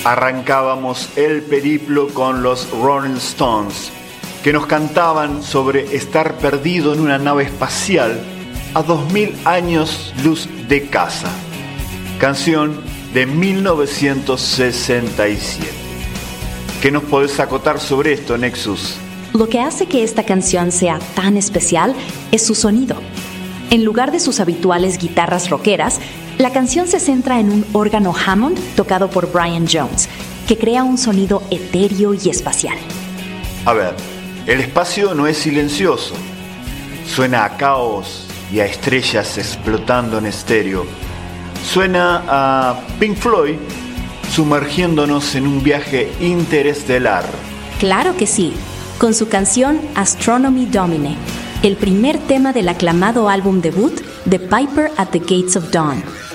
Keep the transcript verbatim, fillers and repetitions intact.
arrancábamos el periplo con los Rolling Stones, que nos cantaban sobre estar perdido en una nave espacial a dos mil años luz de casa. Canción de mil novecientos sesenta y siete. ¿Qué nos podés acotar sobre esto, Nexus? Lo que hace que esta canción sea tan especial es su sonido. En lugar de sus habituales guitarras rockeras, la canción se centra en un órgano Hammond tocado por Brian Jones, que crea un sonido etéreo y espacial. A ver, el espacio no es silencioso. Suena a caos y a estrellas explotando en estéreo. Suena a Pink Floyd sumergiéndonos en un viaje interestelar. Claro que sí, con su canción Astronomy Domine, el primer tema del aclamado álbum debut The Piper at the Gates of Dawn.